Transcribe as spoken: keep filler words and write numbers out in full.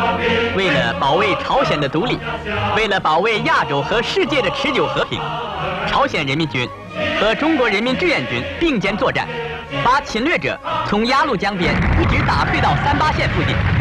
为了保卫朝鲜的独立，为了保卫亚洲和世界的持久和平，朝鲜人民军和中国人民志愿军并肩作战，把侵略者从鸭绿江边一直打退到三八线附近。